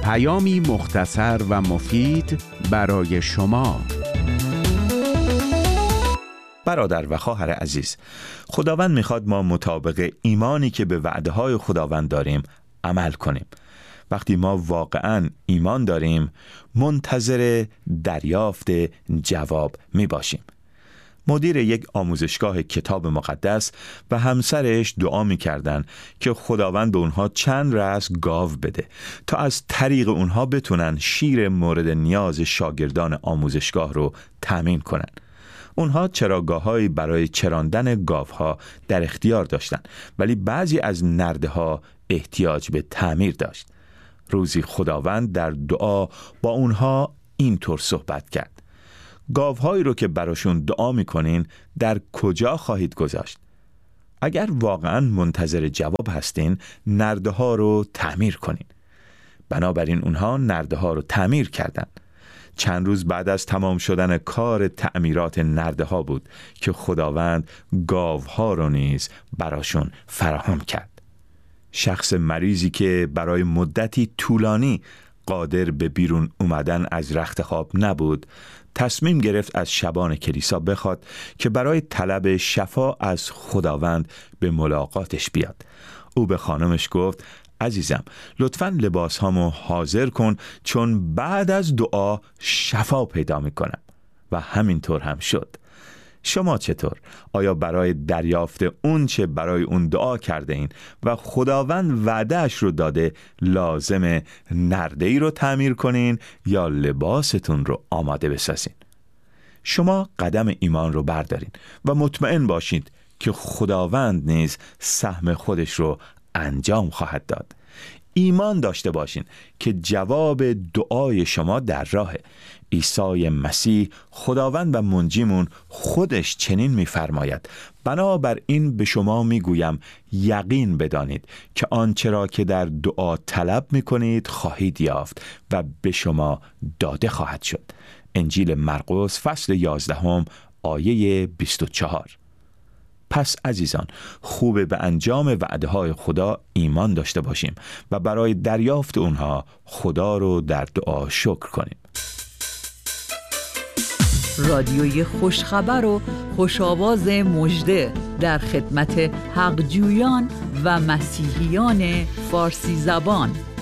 پیامی مختصر و مفید برای شما. برادر و خواهر عزیز، خداوند میخواد ما مطابق ایمانی که به وعده‌های خداوند داریم عمل کنیم. وقتی ما واقعاً ایمان داریم، منتظر دریافت جواب میباشیم. مدیر یک آموزشگاه کتاب مقدس و همسرش دعا میکردن که خداوند به اونها چند رأس گاو بده تا از طریق اونها بتونن شیر مورد نیاز شاگردان آموزشگاه رو تامین کنن. اونها چراگاه‌هایی برای چراندن گاوها در اختیار داشتند، ولی بعضی از نرده‌ها احتیاج به تعمیر داشت. روزی خداوند در دعا با اونها اینطور صحبت کرد: گاوهایی رو که براشون دعا میکنین در کجا خواهید گذاشت؟ اگر واقعاً منتظر جواب هستین، نرده‌ها رو تعمیر کنین. بنابراین اونها نرده‌ها رو تعمیر کردن. چند روز بعد از تمام شدن کار تعمیرات نرده‌ها بود که خداوند گاوها رو نیز براشون فراهم کرد. شخص مریضی که برای مدتی طولانی قادر به بیرون اومدن از رخت خواب نبود، تصمیم گرفت از شبان کلیسا بخواد که برای طلب شفا از خداوند به ملاقاتش بیاد. او به خانمش گفت: عزیزم، لطفاً لباس هامو حاضر کن، چون بعد از دعا شفا پیدا میکنم. و همینطور هم شد. شما چطور؟ آیا برای دریافت اون چه برای اون دعا کرده این و خداوند وعدهش رو داده لازم نرده‌ای رو تعمیر کنین یا لباستون رو آماده بسازین؟ شما قدم ایمان رو بردارین و مطمئن باشید که خداوند نیز سهم خودش رو انجام خواهد داد. ایمان داشته باشین که جواب دعای شما در راهه. عیسی مسیح خداوند و منجیمون خودش چنین می‌فرماید: بنابراین به شما میگویم یقین بدانید که آنچه را که در دعا طلب می‌کنید خواهید یافت و به شما داده خواهد شد. انجیل مرقس فصل 11 آیه 24. پس عزیزان، خوبه به انجام وعده‌های خدا ایمان داشته باشیم و برای دریافت اونها خدا رو در دعا شکر کنیم. رادیوی خوشخبر و خوشاواز مژده در خدمت حقجویان و مسیحیان فارسی زبان.